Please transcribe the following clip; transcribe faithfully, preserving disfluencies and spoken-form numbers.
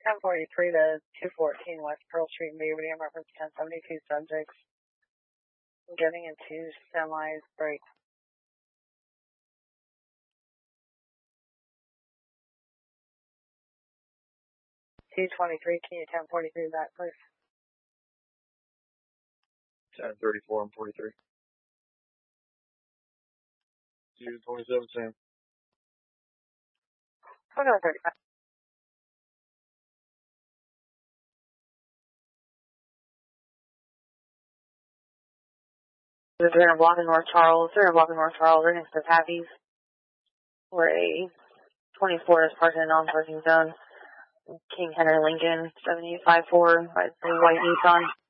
ten forty-three to two fourteen West Pearl Street, medium reference ten seventy-two subjects. Getting into semis break. two twenty-three, can you ten forty-three back, please? ten thirty-four and forty-three. two twenty-seven, Sam. I'll go thirty-five. They're in blocking North Charles. They're in blocking North Charles. Right next to Happy's. Where a twenty-four is parked in a non-parking zone. King Henry Lincoln, seventy-five four by the white Nissan.